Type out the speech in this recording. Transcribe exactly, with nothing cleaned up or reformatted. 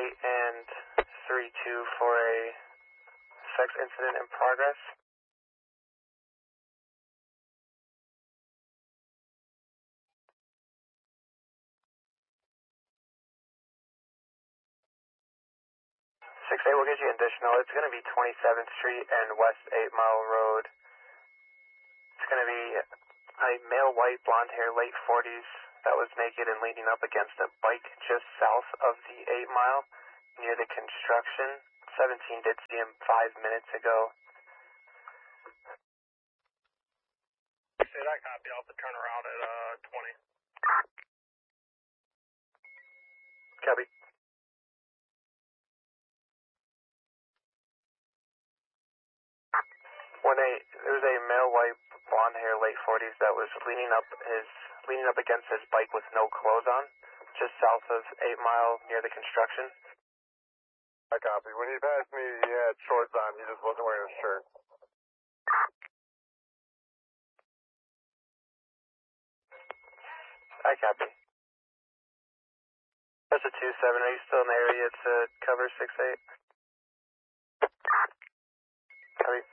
eight and three two for a sex incident in progress. six eight will get you additional. It's going to be twenty-seventh Street and West eight Mile Road. It's going to be a male white blonde hair, late forties, that was naked and leaning up against a bike just south of the eight Mile near the construction. seventeen did see him five minutes ago. Say that copy, I'll have to turn around at uh, twenty. Copy. When a there was a male white blonde hair, late forties, that was leaning up his leaning up against his bike with no clothes on, just south of eight Mile near the construction. I copy. When he passed me, he had shorts on. He just wasn't wearing a shirt. I copy. That's a two seven. Are you still in the area to cover six eight? Copy.